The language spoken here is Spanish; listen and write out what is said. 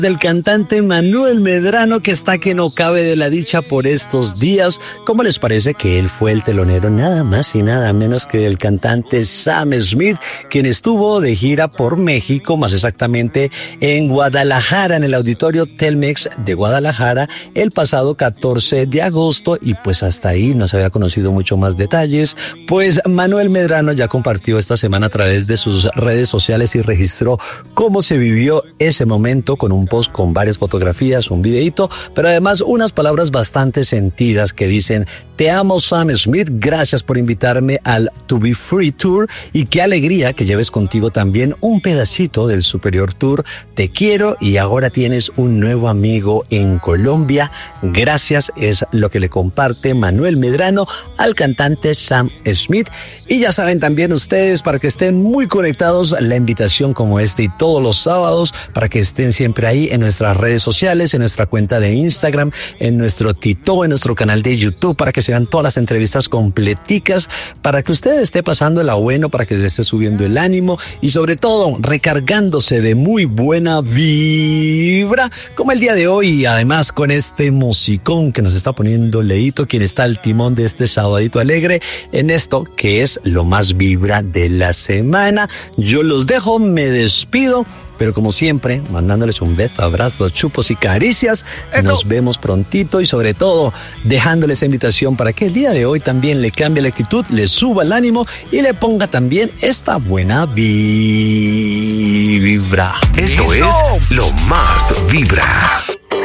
del cantante Manuel Medrano, que está que no cabe de la dicha por estos días. ¿Cómo les parece que él fue el telonero nada más y nada menos que del cantante Sam Smith, quien estuvo de gira por México, más exactamente en Guadalajara, en el auditorio Telmex de Guadalajara, el pasado 14 de agosto, y pues hasta ahí no se había conocido mucho más detalles, pues Manuel Medrano ya compartió esta semana a través de sus redes sociales y registró cómo se vivió ese momento con un post con varias fotografías, un videíto, pero además unas palabras bastante sentidas que dicen: te amo, Sam Smith, gracias por invitarme al To Be Free Tour y qué alegría que lleves contigo también un pedacito del Superior Tour. Te quiero y ahora tienes un nuevo amigo en Colombia. Gracias, es lo que le comparte Manuel Medrano al cantante Sam Smith. Y ya saben también ustedes, para que estén muy conectados, la invitación como y todos los sábados, para que estén siempre ahí en nuestras redes sociales, en nuestra cuenta de Instagram, en nuestro TikTok, en nuestro canal de YouTube, para que se vean todas las entrevistas completicas, para que usted esté pasando la bueno, para que se esté subiendo el ánimo y sobre todo recargándose de muy buena vibra, como el día de hoy, y además con este musicón que nos está poniendo Leito, quien está al timón de este sabadito alegre en esto que es lo más vibra de la semana. Yo los dejo, me despido, pero como siempre, mandándoles un beso, abrazo, chupos y caricias. Eso. Nos vemos prontito y sobre todo dejándoles esa invitación para que el día de hoy también le cambie la actitud, le suba el ánimo y le ponga también esta buena vibra. Esto es Lo Más Vibra.